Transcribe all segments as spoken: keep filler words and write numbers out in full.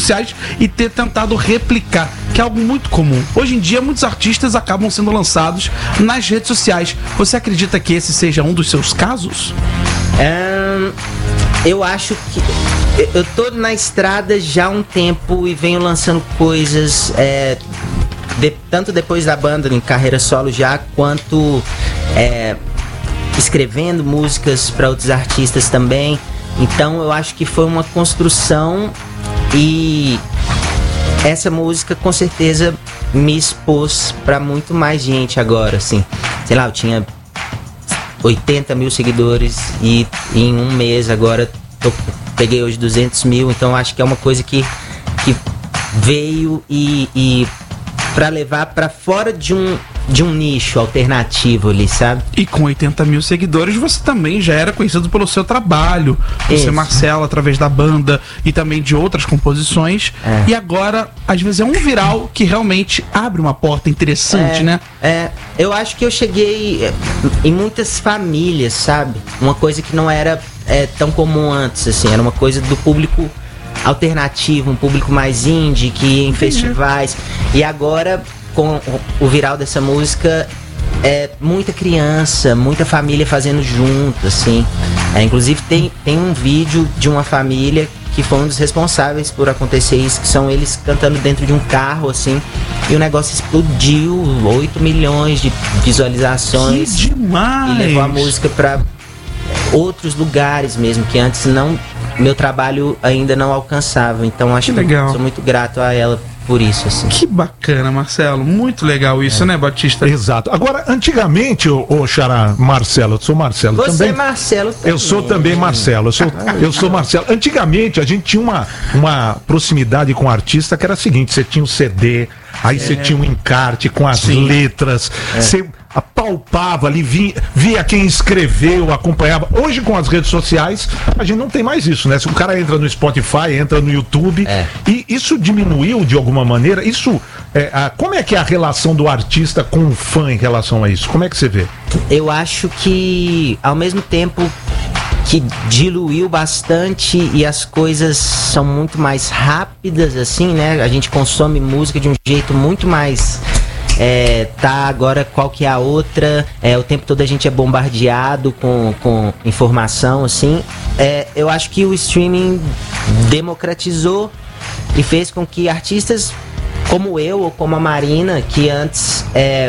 sociais e ter tentado replicar, que é algo muito comum. Hoje em dia, muitos artistas acabam sendo lançados nas redes sociais. Você acredita que esse seja um dos seus casos? Um, eu acho que eu tô na estrada já há um tempo e venho lançando coisas, é, de, tanto depois da banda em carreira solo já, quanto é, escrevendo músicas para outros artistas também. Então eu acho que foi uma construção e essa música com certeza me expôs para muito mais gente agora, assim. Sei lá, eu tinha oitenta mil seguidores e em um mês agora tô, peguei hoje duzentos mil, então acho que é uma coisa que, que veio e, e para levar para fora de um, de um nicho alternativo ali, sabe? E com oitenta mil seguidores você também já era conhecido pelo seu trabalho, por ser Marcelo através da banda e também de outras composições, é. E agora às vezes é um viral que realmente abre uma porta interessante, é, né? É, eu acho que eu cheguei em muitas famílias, sabe? Uma coisa que não era é, tão comum antes, assim, era uma coisa do público alternativo, um público mais indie, que ia em festivais, e agora com o viral dessa música é muita criança, muita família fazendo junto, assim. É, inclusive tem, tem um vídeo de uma família que foi um dos responsáveis por acontecer isso, que são eles cantando dentro de um carro, assim, e o negócio explodiu, oito milhões de visualizações. Que demais! E levou a música para outros lugares mesmo, que antes não, meu trabalho ainda não alcançava. Então acho que, que sou muito grato a ela por isso, assim. Que bacana, Marcelo. Muito legal isso, é. né, Batista? Exato. Agora, antigamente, ô, ô Xará, Marcelo, eu sou Marcelo Você também. Você é Marcelo também. Eu sou também Marcelo. Eu sou, eu sou Marcelo. Antigamente, a gente tinha uma, uma proximidade com o artista que era a seguinte: você tinha o C D, aí é. você tinha um encarte com as Sim. letras, é. você apalpava ali, via, via quem escreveu, acompanhava. Hoje, com as redes sociais, a gente não tem mais isso, né? Se o cara entra no Spotify, entra no YouTube, é. e isso diminuiu de alguma maneira. Isso, é, a, como é que é a relação do artista com o fã em relação a isso? Como é que você vê? Eu acho que, ao mesmo tempo que diluiu bastante e as coisas são muito mais rápidas, assim, né? A gente consome música de um jeito muito mais... É, tá, agora qual que é a outra, é, o tempo todo a gente é bombardeado com, com informação, assim. É, eu acho que o streaming democratizou e fez com que artistas como eu ou como a Marina, que antes é,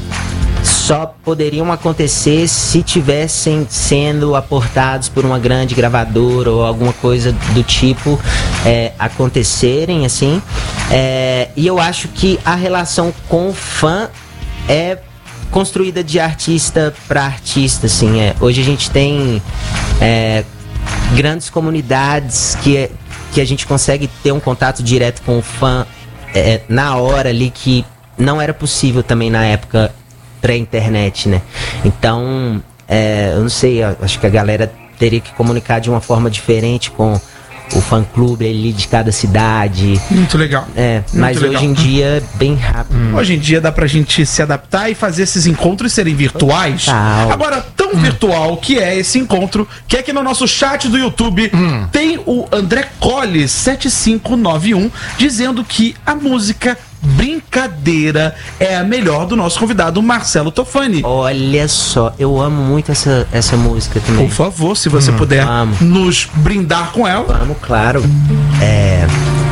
só poderiam acontecer se tivessem sendo aportados por uma grande gravadora ou alguma coisa do tipo, é, acontecerem, assim. É, e eu acho que a relação com o fã é construída de artista para artista, assim. É. Hoje a gente tem é, grandes comunidades que, que a gente consegue ter um contato direto com o fã é, na hora ali, que não era possível também na época pré-internet, né? Então, é, eu não sei, eu acho que a galera teria que comunicar de uma forma diferente com o fã-clube ali de cada cidade. Muito legal. É, Muito mas legal. hoje em dia, bem rápido. Hum. Hoje em dia dá pra gente se adaptar e fazer esses encontros serem virtuais. Total. Agora, tão hum. virtual que é esse encontro, que é que no nosso chat do YouTube hum. tem o André Colli sete cinco nove um dizendo que a música Brincadeira é a melhor do nosso convidado Marcelo Tofani. Olha só, eu amo muito essa, essa música também. Por favor, se você hum, puder amo. nos brindar com ela. Vamos, claro. É...